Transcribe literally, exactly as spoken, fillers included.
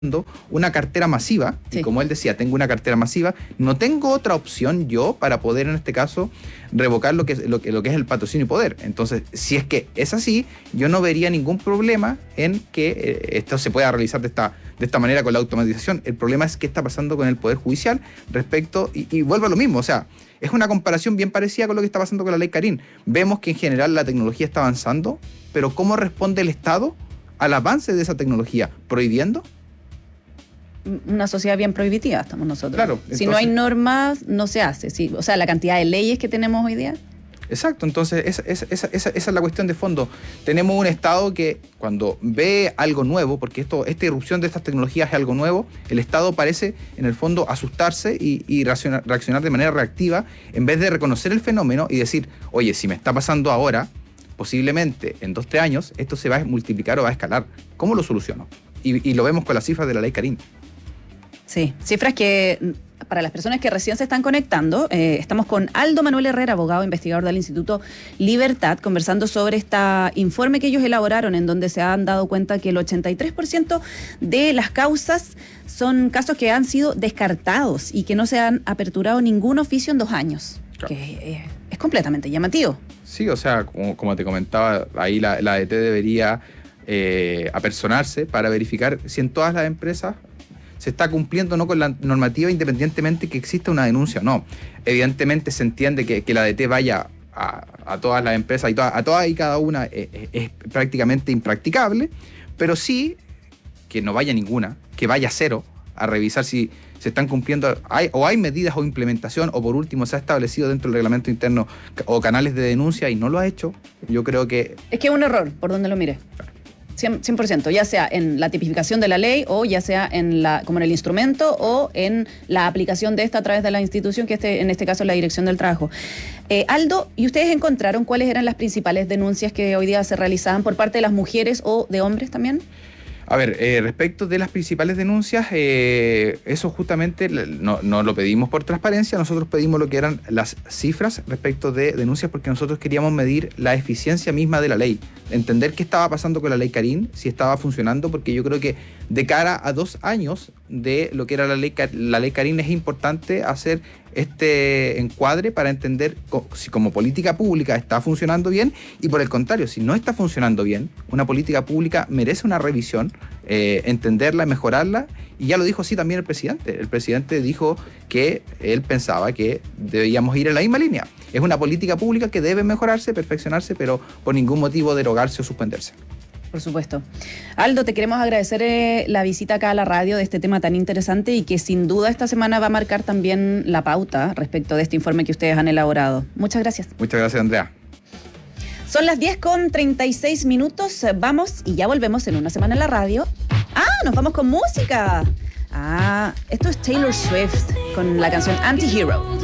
una cartera masiva, sí. Y como él decía, tengo una cartera masiva, no tengo otra opción yo para poder, en este caso, revocar lo que es, lo que, lo que es el patrocinio y poder. Entonces, si es que es así, yo no vería ningún problema en que eh, esto se pueda realizar de esta, de esta manera con la automatización. El problema es qué está pasando con el Poder Judicial respecto, y, y vuelvo a lo mismo, o sea, es una comparación bien parecida con lo que está pasando con la ley Carín. Vemos que en general la tecnología está avanzando, pero ¿cómo responde el Estado al avance de esa tecnología? ¿Prohibiendo? Una sociedad bien prohibitiva estamos nosotros. Claro, si entonces, no hay normas, no se hace. Si, o sea, la cantidad de leyes que tenemos hoy día. Exacto, entonces esa, esa, esa, esa, esa es la cuestión de fondo. Tenemos un Estado que cuando ve algo nuevo, porque esto, esta irrupción de estas tecnologías es algo nuevo, el Estado parece en el fondo asustarse y, y reaccionar, reaccionar de manera reactiva en vez de reconocer el fenómeno y decir, oye, si me está pasando ahora, posiblemente en dos, tres años esto se va a multiplicar o va a escalar. ¿Cómo lo soluciono? Y, y lo vemos con las cifras de la ley Carín. Sí, cifras que para las personas que recién se están conectando, eh, estamos con Aldo Manuel Herrera, abogado investigador del Instituto Libertad, conversando sobre este informe que ellos elaboraron, en donde se han dado cuenta que el ochenta y tres por ciento de las causas son casos que han sido descartados y que no se han aperturado ningún oficio en dos años, claro. que eh, es completamente llamativo. Sí, o sea, como, como te comentaba, ahí la, la A D T debería eh, apersonarse para verificar si en todas las empresas se está cumpliendo o no con la normativa, independientemente que exista una denuncia o no. Evidentemente se entiende que, que la A D T vaya a, a todas las empresas y toda, a todas y cada una es, es, es prácticamente impracticable, pero sí que no vaya ninguna, que vaya cero a revisar si se están cumpliendo, hay, o hay medidas o implementación, o por último se ha establecido dentro del reglamento interno o canales de denuncia y no lo ha hecho. Yo creo que... Es que es un error, por donde lo mire. cien por ciento, ya sea en la tipificación de la ley o ya sea en la, como en el instrumento o en la aplicación de esta a través de la institución, que este, en este caso es la Dirección del Trabajo. Eh, Aldo, ¿y ustedes encontraron cuáles eran las principales denuncias que hoy día se realizaban por parte de las mujeres o de hombres también? A ver, eh, respecto de las principales denuncias, eh, eso justamente no, no lo pedimos por transparencia, nosotros pedimos lo que eran las cifras respecto de denuncias porque nosotros queríamos medir la eficiencia misma de la ley, entender qué estaba pasando con la ley Carín, si estaba funcionando, porque yo creo que de cara a dos años de lo que era la ley, la ley Carín es importante hacer este encuadre para entender si como política pública está funcionando bien y por el contrario, si no está funcionando bien, una política pública merece una revisión, eh, entenderla, mejorarla, y ya lo dijo así también el presidente. El presidente dijo que él pensaba que debíamos ir en la misma línea. Es una política pública que debe mejorarse, perfeccionarse, pero por ningún motivo derogarse o suspenderse. Por supuesto. Aldo, te queremos agradecer eh, la visita acá a la radio de este tema tan interesante y que sin duda esta semana va a marcar también la pauta respecto de este informe que ustedes han elaborado. Muchas gracias. Muchas gracias, Andrea. Son las diez con treinta y seis minutos. Vamos y ya volvemos en una semana en la radio. ¡Ah! Nos vamos con música. Ah, esto es Taylor Swift con la canción Anti-Hero.